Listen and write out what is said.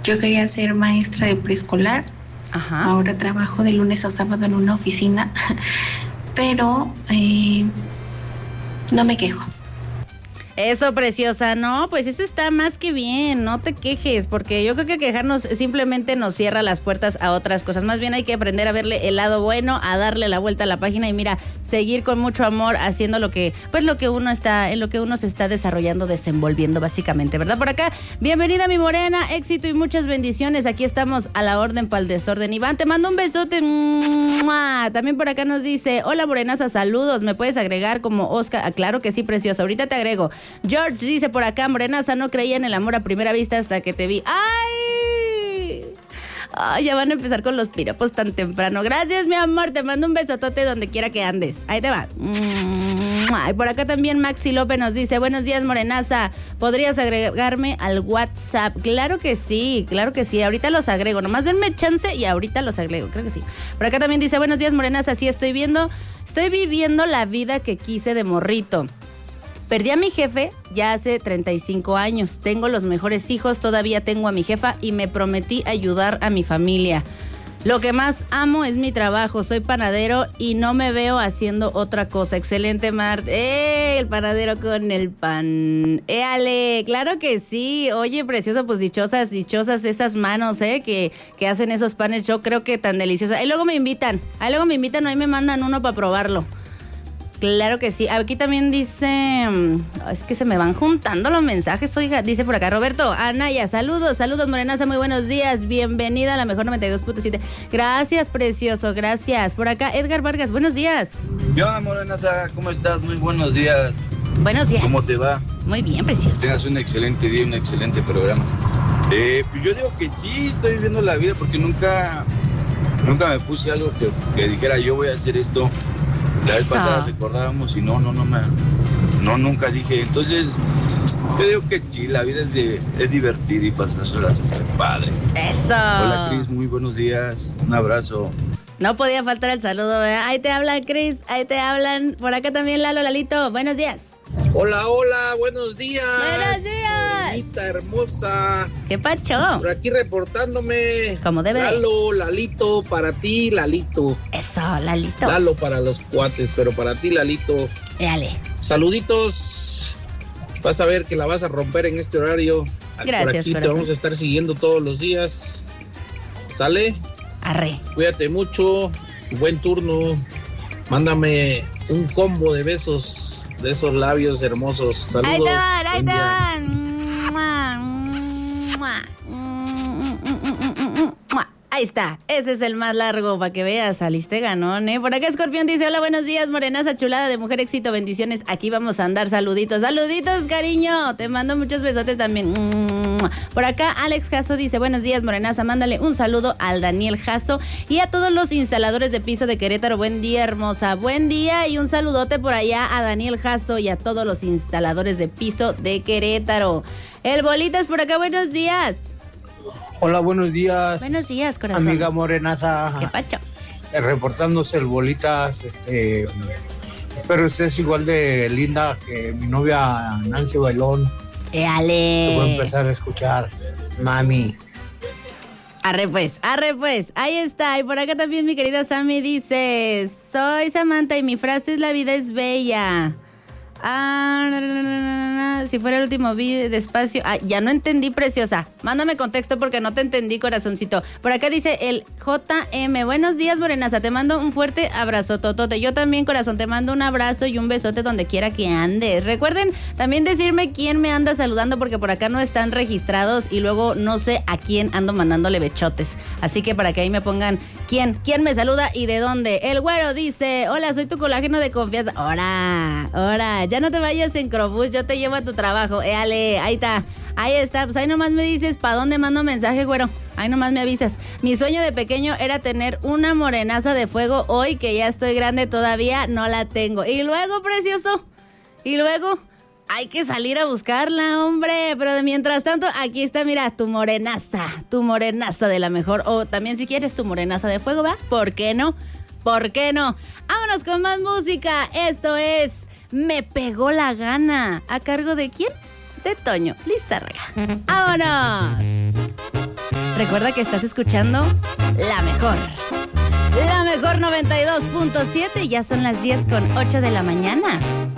Yo quería ser maestra de preescolar. Ajá. Ahora trabajo de lunes a sábado en una oficina, pero no me quejo. Eso, preciosa, no, pues eso está más que bien, no te quejes, porque yo creo que quejarnos simplemente nos cierra las puertas a otras cosas. Más bien hay que aprender a verle el lado bueno, a darle la vuelta a la página y mira, seguir con mucho amor haciendo lo que uno se está desarrollando, desenvolviendo básicamente, ¿verdad? Por acá, bienvenida mi morena, éxito y muchas bendiciones. Aquí estamos a la orden para el desorden. Iván, te mando un besote. ¡Mua! También por acá nos dice, hola morenaza, saludos, ¿me puedes agregar como Oscar? Ah, claro que sí, preciosa, ahorita te agrego. George dice por acá, morenaza, no creía en el amor a primera vista hasta que te vi. ¡Ay! Ay, ya van a empezar con los piropos tan temprano. Gracias, mi amor, te mando un besotote donde quiera que andes. Ahí te va. Y por acá también Maxi López nos dice, buenos días, morenaza, ¿podrías agregarme al WhatsApp? Claro que sí, ahorita los agrego, nomás denme chance y ahorita los agrego, creo que sí. Por acá también dice, buenos días, morenaza, sí, estoy viviendo la vida que quise de morrito. Perdí a mi jefe ya hace 35 años. Tengo los mejores hijos, todavía tengo a mi jefa y me prometí ayudar a mi familia. Lo que más amo es mi trabajo. Soy panadero y no me veo haciendo otra cosa. Excelente, Mart. El panadero con el pan. Ale, claro que sí. Oye, precioso, pues dichosas esas manos, que hacen esos panes. Yo creo que tan deliciosos. Ahí luego me invitan, ahí me mandan uno para probarlo. Claro que sí. Aquí también dice, es que se me van juntando los mensajes, oiga, dice por acá Roberto, Anaya, saludos morenaza, muy buenos días, bienvenida a la mejor 92.7. Gracias, precioso, gracias. Por acá Edgar Vargas, buenos días. ¿Qué onda, morenaza? ¿Cómo estás? Muy buenos días. Buenos días. ¿Cómo te va? Muy bien, precioso. Tengas un excelente día, un excelente programa. Pues yo digo que sí, estoy viviendo la vida porque nunca me puse algo que dijera yo voy a hacer esto. La vez pasada recordábamos y nunca dije. Entonces, yo digo que sí, la vida es divertida y pasársela súper padre. Eso. Hola, Cris, muy buenos días. Un abrazo. No podía faltar el saludo, ¿verdad? Ahí te hablan, Cris, ahí te hablan. Por acá también Lalito, buenos días. Hola, buenos días. Buenos días. Bonita, hermosa. ¿Qué pacho? Por aquí reportándome. Como debe. Lalito, para ti, Lalito. Eso, Lalito. Lalo para los cuates, pero para ti, Lalito. Dale. Saluditos. Vas a ver que la vas a romper en este horario. Gracias, por aquí corazón. te vamos a estar siguiendo todos los días. ¿Sale? Arre. Cuídate mucho. Buen turno. Mándame un combo de besos de esos labios hermosos. Saludos. Ahí te van. Ahí está, ese es el más largo para que veas, saliste ganón, ¿eh? Por acá Escorpión dice, hola, buenos días, morenaza chulada de mujer, éxito, bendiciones, aquí vamos a andar, saluditos, cariño, te mando muchos besotes también. Por acá Alex Jasso dice, buenos días, morenaza, mándale un saludo al Daniel Jasso y a todos los instaladores de piso de Querétaro, buen día, hermosa, buen día, y un saludote por allá a Daniel Jasso y a todos los instaladores de piso de Querétaro. El Bolitas por acá, buenos días. Hola, buenos días. Buenos días, corazón. Amiga morenaza. ¿Qué pacho? Reportándose el Bolitas. Espero estés igual de linda que mi novia Nancy Bailón. ¡Éale! Te voy a empezar a escuchar, mami. Arre pues, ahí está. Y por acá también mi querida Sammy dice, soy Samantha y mi frase es la vida es bella. Si fuera el último video despacio. Ya no entendí, preciosa. Mándame contexto porque no te entendí, corazoncito. Por acá dice el JM. Buenos días, morenaza. Te mando un fuerte abrazo, totote. Yo también, corazón. Te mando un abrazo y un besote donde quiera que andes. Recuerden también decirme quién me anda saludando porque por acá no están registrados y luego no sé a quién ando mandándole bechotes. Así que para que ahí me pongan quién me saluda y de dónde. El güero dice, hola, soy tu colágeno de confianza. Ahora, ya no te vayas en Crobús, yo te llevo a tu trabajo. Ale, ahí está, pues ahí nomás me dices para dónde mando mensaje, güero. Ahí nomás me avisas. Mi sueño de pequeño era tener una morenaza de fuego. Hoy que ya estoy grande todavía no la tengo. Y luego, precioso, hay que salir a buscarla, hombre. Pero de mientras tanto, aquí está, mira, tu morenaza de la mejor. O también si quieres tu morenaza de fuego, ¿va? ¿Por qué no? Vámonos con más música. Esto es Me Pegó la Gana. ¿A cargo de quién? De Toño Lizárraga. ¡Vámonos! Recuerda que estás escuchando La Mejor. La Mejor 92.7, ya son las 10:08 de la mañana.